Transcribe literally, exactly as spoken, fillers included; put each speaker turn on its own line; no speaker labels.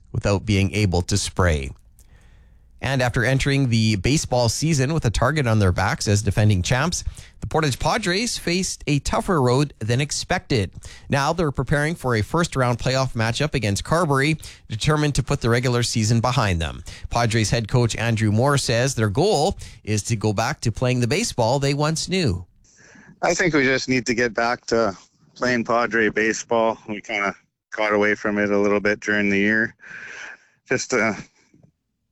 without being able to spray. And after entering the baseball season with a target on their backs as defending champs, the Portage Padres faced a tougher road than expected. Now they're preparing for a first-round playoff matchup against Carberry, determined to put the regular season behind them. Padres head coach Andrew Moore says their goal is to go back to playing the baseball they once knew.
I think we just need to get back to playing Padre baseball. We kind of got away from it a little bit during the year. Just to